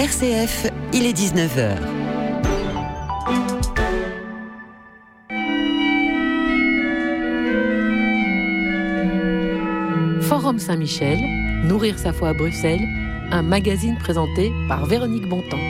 RCF, il est 19h. Forum Saint-Michel, Nourrir sa foi à Bruxelles, un magazine présenté par Véronique Bontemps.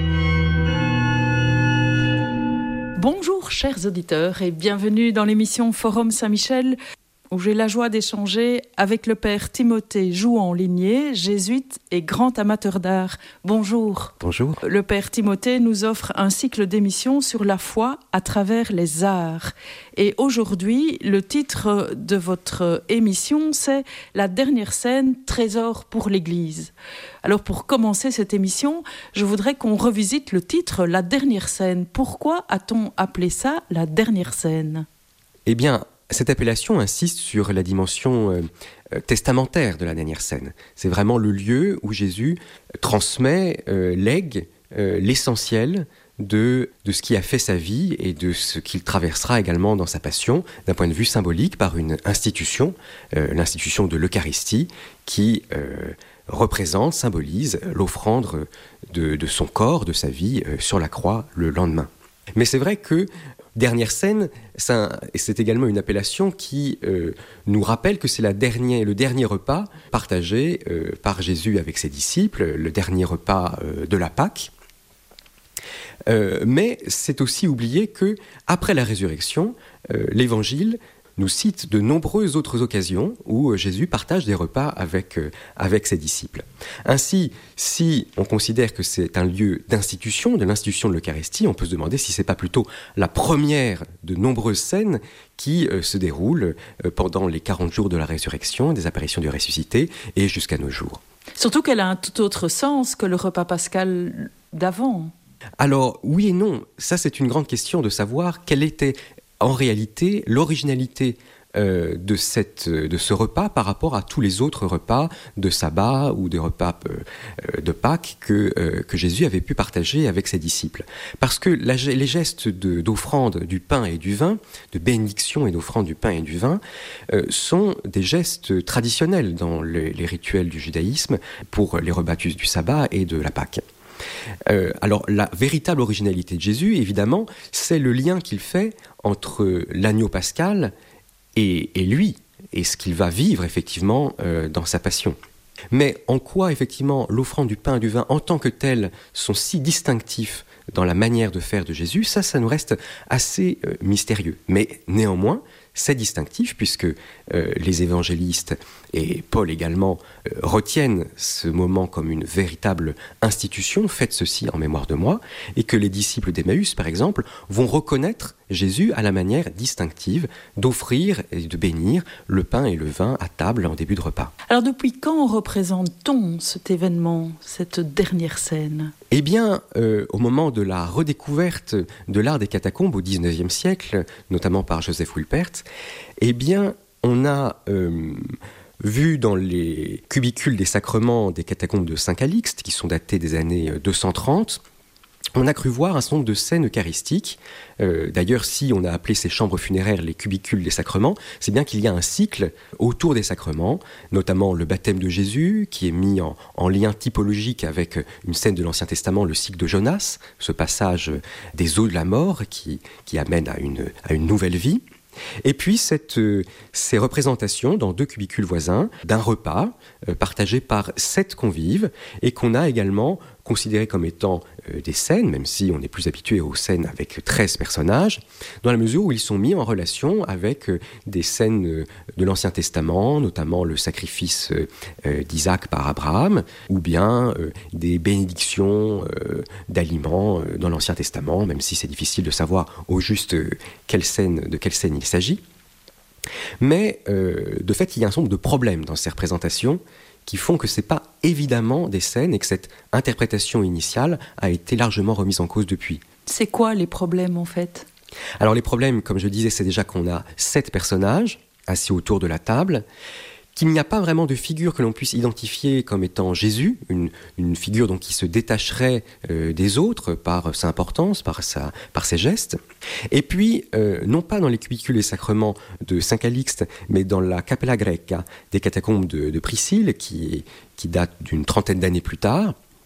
Bonjour chers auditeurs et bienvenue dans l'émission Forum Saint-Michel où j'ai la joie d'échanger avec le père Timothée Jouan-Ligné, jésuite et grand amateur d'art. Bonjour. Bonjour. Le père Timothée nous offre un cycle d'émissions sur la foi à travers les arts. Et aujourd'hui, le titre de votre émission, c'est « La dernière scène, trésor pour l'Église ». Alors pour commencer cette émission, je voudrais qu'on revisite le titre « La dernière scène ». Pourquoi a-t-on appelé ça « La dernière scène » ? Eh bien, cette appellation insiste sur la dimension testamentaire de la dernière scène. C'est vraiment le lieu où Jésus transmet, lègue l'essentiel de ce qui a fait sa vie et de ce qu'il traversera également dans sa passion, d'un point de vue symbolique, par une institution, l'institution de l'Eucharistie, qui représente, symbolise l'offrande de son corps, de sa vie sur la croix le lendemain. Mais c'est vrai que dernière scène, c'est également une appellation qui nous rappelle que c'est le dernier repas partagé par Jésus avec ses disciples, le dernier repas de la Pâque. Mais c'est aussi oublier que après la résurrection, l'Évangile nous cite de nombreuses autres occasions où Jésus partage des repas avec ses disciples. Ainsi, si on considère que c'est un lieu d'institution, de l'institution de l'Eucharistie, on peut se demander si c'est pas plutôt la première de nombreuses scènes qui se déroulent pendant les 40 jours de la résurrection, des apparitions du ressuscité et jusqu'à nos jours. Surtout qu'elle a un tout autre sens que le repas pascal d'avant. Alors, oui et non, ça c'est une grande question de savoir quelle était en réalité l'originalité de ce repas par rapport à tous les autres repas de sabbat ou des repas de Pâques que Jésus avait pu partager avec ses disciples. Parce que les gestes d'offrande du pain et du vin, de bénédiction et d'offrande du pain et du vin, sont des gestes traditionnels dans les rituels du judaïsme pour les repas du sabbat et de la Pâque. Alors la véritable originalité de Jésus, évidemment, c'est le lien qu'il fait entre l'agneau pascal et lui, et ce qu'il va vivre effectivement dans sa passion. Mais en quoi effectivement l'offrande du pain et du vin en tant que tel sont si distinctifs dans la manière de faire de Jésus, ça nous reste assez mystérieux. Mais néanmoins, c'est distinctif puisque les évangélistes et Paul également retiennent ce moment comme une véritable institution, faites ceci en mémoire de moi, et que les disciples d'Emmaüs, par exemple, vont reconnaître Jésus à la manière distinctive d'offrir et de bénir le pain et le vin à table en début de repas. Alors depuis quand représente-t-on cet événement, cette dernière scène ? Eh bien, au moment de la redécouverte de l'art des catacombes au XIXe siècle, notamment par Joseph Wilpert, eh bien, on a vu dans les cubicules des sacrements des catacombes de Saint-Calixte, qui sont datées des années 230, on a cru voir un certain nombre de scènes eucharistiques. D'ailleurs, si on a appelé ces chambres funéraires les cubicules des sacrements, c'est bien qu'il y a un cycle autour des sacrements, notamment le baptême de Jésus, qui est mis en lien typologique avec une scène de l'Ancien Testament, le cycle de Jonas, ce passage des eaux de la mort qui amène à une nouvelle vie. Et puis ces représentations dans 2 cubicules voisins d'un repas partagé par 7 convives et qu'on a également considéré comme étant des scènes, même si on est plus habitué aux scènes avec 13 personnages, dans la mesure où ils sont mis en relation avec des scènes de l'Ancien Testament, notamment le sacrifice d'Isaac par Abraham, ou bien des bénédictions d'aliments dans l'Ancien Testament, même si c'est difficile de savoir au juste de quelle scène il s'agit. Mais de fait, il y a un certain nombre de problèmes dans ces représentations qui font que ce n'est pas évidemment des scènes et que cette interprétation initiale a été largement remise en cause depuis. C'est quoi les problèmes en fait ? Alors les problèmes, comme je disais, c'est déjà qu'on a 7 personnages assis autour de la table, qu'il n'y a pas vraiment de figure que l'on puisse identifier comme étant Jésus, une figure donc qui se détacherait des autres par sa importance, par ses gestes. Et puis, non pas dans les cubicules et sacrements de Saint-Calixte, mais dans la Capella Greca des catacombes de Priscille, qui date d'une 30aine d'années plus tard,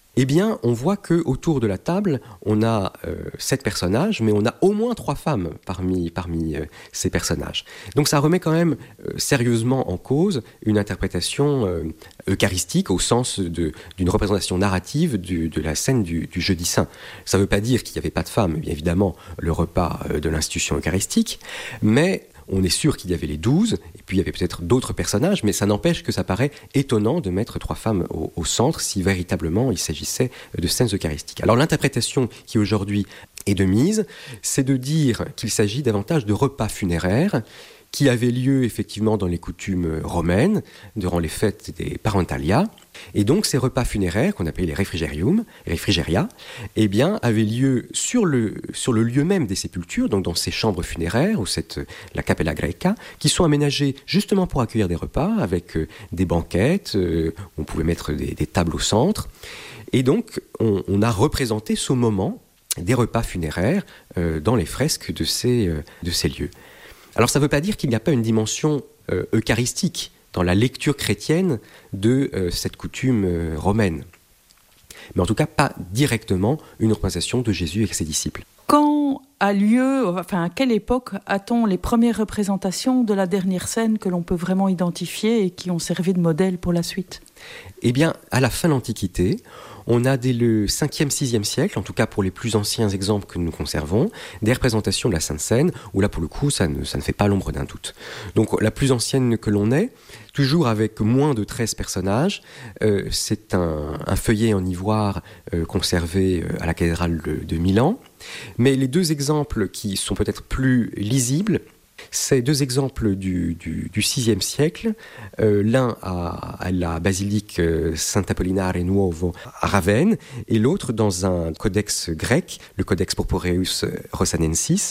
Eh bien, on voit qu'autour de la table, on a 7 personnages, mais on a au moins 3 femmes parmi ces personnages. Donc ça remet quand même sérieusement en cause une interprétation eucharistique au sens d'une représentation narrative de la scène du Jeudi Saint. Ça ne veut pas dire qu'il n'y avait pas de femmes, bien évidemment, le repas de l'institution eucharistique, mais on est sûr qu'il y avait les 12, et puis il y avait peut-être d'autres personnages, mais ça n'empêche que ça paraît étonnant de mettre 3 femmes au centre si véritablement il s'agissait de scènes eucharistiques. Alors l'interprétation qui aujourd'hui est de mise, c'est de dire qu'il s'agit davantage de repas funéraires qui avaient lieu effectivement dans les coutumes romaines, durant les fêtes des Parentalia. Et donc ces repas funéraires, qu'on appelait les refrigeria, eh bien, avaient lieu sur le lieu même des sépultures, donc dans ces chambres funéraires, ou la Capella Greca, qui sont aménagées justement pour accueillir des repas, avec des banquettes, on pouvait mettre des tables au centre. Et donc, on a représenté ce moment des repas funéraires dans les fresques de ces lieux. Alors ça ne veut pas dire qu'il n'y a pas une dimension eucharistique dans la lecture chrétienne de cette coutume romaine. Mais en tout cas, pas directement une représentation de Jésus avec ses disciples. Quand a lieu, à quelle époque a-t-on les premières représentations de la dernière scène que l'on peut vraiment identifier et qui ont servi de modèle pour la suite ? Eh bien, à la fin de l'Antiquité, on a dès le 5e, 6e siècle, en tout cas pour les plus anciens exemples que nous conservons, des représentations de la Sainte Seine, où là pour le coup ça ne fait pas l'ombre d'un doute. Donc la plus ancienne que l'on ait, toujours avec moins de 13 personnages, c'est un feuillet en ivoire conservé à la cathédrale de Milan. Mais les 2 exemples qui sont peut-être plus lisibles, c'est 2 exemples du VIe siècle, l'un à la basilique Sant'Apollinare Nuovo à Ravenne, et l'autre dans un codex grec, le Codex Purpureus Rossanensis,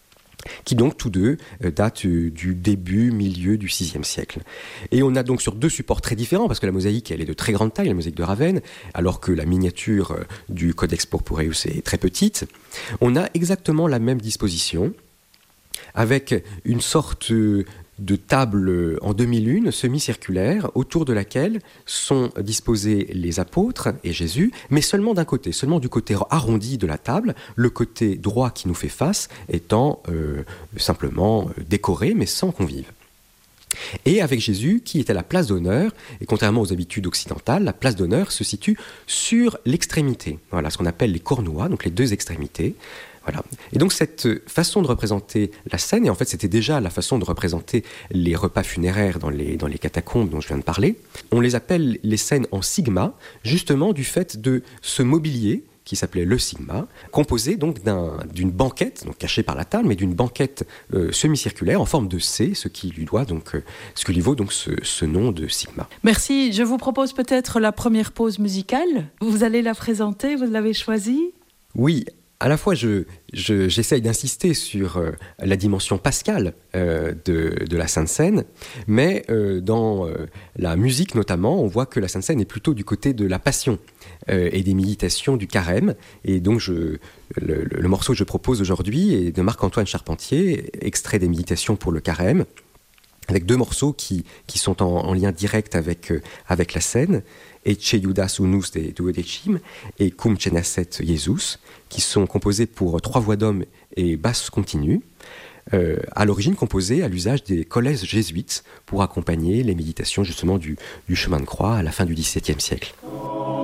qui donc tous 2 datent du milieu du VIe siècle. Et on a donc sur 2 supports très différents, parce que la mosaïque elle est de très grande taille, la mosaïque de Ravenne, alors que la miniature du Codex Purpureus est très petite, on a exactement la même disposition, avec une sorte de table en demi-lune, semi-circulaire, autour de laquelle sont disposés les apôtres et Jésus, mais seulement d'un côté, seulement du côté arrondi de la table, le côté droit qui nous fait face étant simplement décoré, mais sans convives. Et avec Jésus, qui est à la place d'honneur, et contrairement aux habitudes occidentales, la place d'honneur se situe sur l'extrémité. Voilà, ce qu'on appelle les cornuas, donc les 2 extrémités. Voilà. Et donc cette façon de représenter la scène, et en fait c'était déjà la façon de représenter les repas funéraires dans les catacombes dont je viens de parler, on les appelle les scènes en sigma, justement du fait de ce mobilier qui s'appelait le sigma, composé donc d'une banquette, donc cachée par la table, mais d'une banquette semi-circulaire en forme de C, ce qui lui vaut donc ce nom de sigma. Merci. Je vous propose peut-être la première pause musicale. Vous allez la présenter, vous l'avez choisie ? Oui. À la fois, j'essaye d'insister sur la dimension pascale de la Sainte Seine, mais dans la musique notamment, on voit que la Sainte Seine est plutôt du côté de la passion et des méditations du carême. Et donc, le morceau que je propose aujourd'hui est de Marc-Antoine Charpentier, extrait des méditations pour le carême, avec 2 morceaux qui sont en lien direct avec la scène, Ecce Iudas unus de duodecim et Cum cenasset Jesus, qui sont composés pour 3 voix d'homme et basse continue, à l'origine composés à l'usage des collèges jésuites pour accompagner les méditations justement du chemin de croix à la fin du XVIIe siècle.